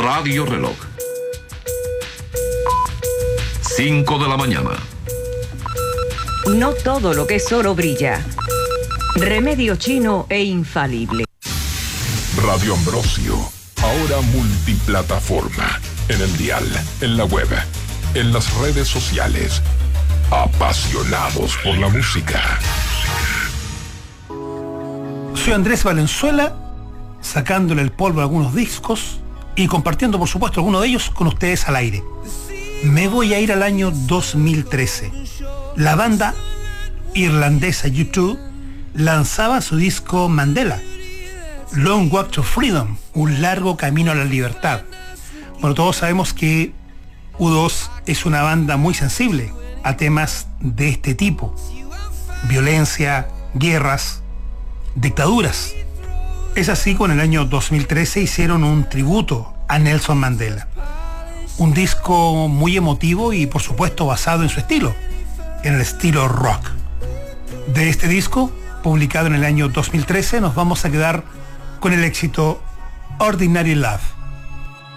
Radio Reloj. 5 de la mañana. No todo lo que es oro brilla. Remedio chino e infalible. Radio Ambrosio, ahora multiplataforma. En el dial, en la web, en las redes sociales. Apasionados por la música. Soy Andrés Valenzuela, sacándole el polvo a algunos discos y compartiendo, por supuesto, algunos de ellos con ustedes al aire. Me voy a ir al año 2013. La banda irlandesa U2 lanzaba su disco Mandela, Long Walk to Freedom, un largo camino a la libertad. Bueno, todos sabemos que U2 es una banda muy sensible a temas de este tipo: violencia, guerras, dictaduras. Es así, con el año 2013 hicieron un tributo a Nelson Mandela. Un disco muy emotivo y, por supuesto, basado en su estilo, en el estilo rock. De este disco, publicado en el año 2013, nos vamos a quedar con el éxito Ordinary Love.